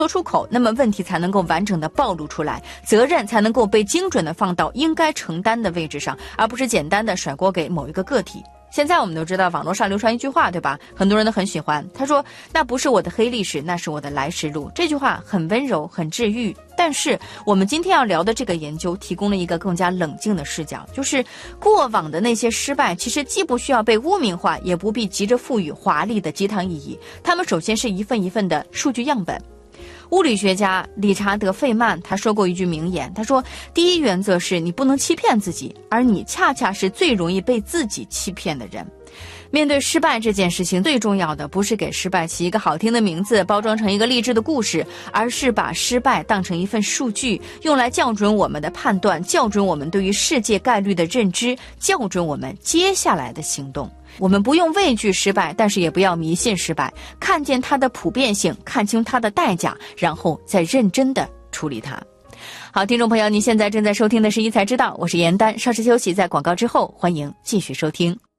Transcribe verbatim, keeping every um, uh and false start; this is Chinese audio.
说出口，那么问题才能够完整的暴露出来，责任才能够被精准的放到应该承担的位置上，而不是简单的甩锅给某一个个体。现在我们都知道网络上流传一句话，对吧？很多人都很喜欢，他说那不是我的黑历史，那是我的来时路。这句话很温柔很治愈，但是我们今天要聊的这个研究提供了一个更加冷静的视角，就是过往的那些失败其实既不需要被污名化，也不必急着赋予华丽的鸡汤意义，他们首先是一份一份的数据样本。物理学家理查德·费曼他说过一句名言，他说第一原则是你不能欺骗自己，而你恰恰是最容易被自己欺骗的人。面对失败这件事情，最重要的不是给失败起一个好听的名字，包装成一个励志的故事，而是把失败当成一份数据，用来校准我们的判断，校准我们对于世界概率的认知，校准我们接下来的行动。我们不用畏惧失败，但是也不要迷信失败，看见它的普遍性，看清它的代价，然后再认真地处理它。好，听众朋友，您现在正在收听的是一财之道，我是严丹，稍事休息，在广告之后欢迎继续收听。